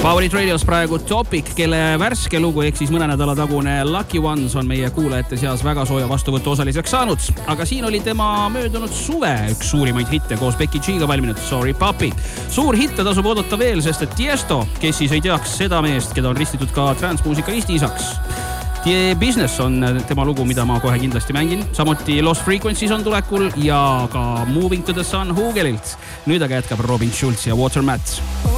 Powerit Radios praegu Topic, kelle värske lugu ehk siis mõne nädala tagune Lucky Ones on meie kuulajate seas väga sooja vastuvõtu osaliseks saanud. Aga siin oli tema möödunud suve üks suurimaid hitte koos Becky G'ga valminud Sorry Puppy. Suur hitte tasub oodata veel, sest et Tiesto, kes siis ei teaks seda meest, keda on ristitud ka transmuusikalisti isaks. The Business on tema lugu, mida ma kohe kindlasti mängin. Samuti Lost Frequencies on tulekul ja ka Moving to the Sun Hugelilt. Nüüd aga jätkab Robin Schulz ja Watermat.